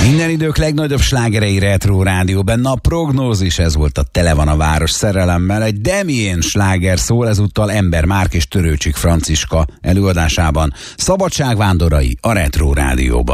Minden idők legnagyobb slágerei Retro Rádióban. A prognózis, ez volt a Tele van a város szerelemmel. Egy Damien sláger szól ezúttal Ember Márk és Törőcsik Franciska előadásában. Szabadságvándorai a Retro Rádióban.